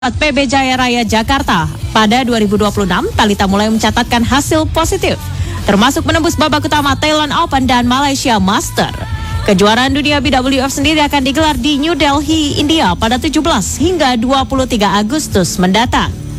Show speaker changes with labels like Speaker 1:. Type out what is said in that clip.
Speaker 1: PB Jaya Raya Jakarta. Pada 2026, Thalita mulai mencatatkan hasil positif, termasuk menembus babak utama Thailand Open dan Malaysia Master. Kejuaraan dunia BWF sendiri akan digelar di New Delhi, India pada 17 hingga 23 Agustus mendatang.